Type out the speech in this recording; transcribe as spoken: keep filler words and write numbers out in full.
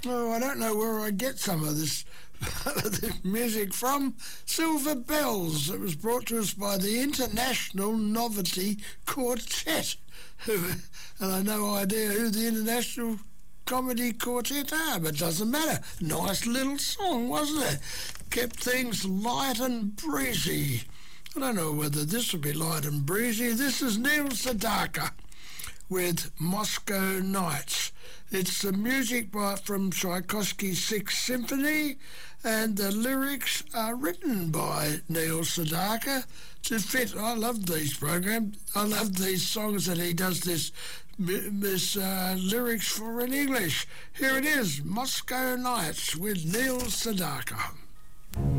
Oh, I don't know where I get some of this, this music from. Silver Bells. It was brought to us by the International Novelty Quartet. Who, and I no idea who the International Comedy Quartet are, but it doesn't matter. Nice little song, wasn't it? Kept things light and breezy. I don't know whether this will be light and breezy. This is Neil Sedaka with Moscow Nights. It's the music by, from Tchaikovsky's Sixth Symphony, and the lyrics are written by Neil Sedaka to fit. I love these programs. I love these songs that he does this, this uh, lyrics for in English. Here it is, Moscow Nights with Neil Sedaka.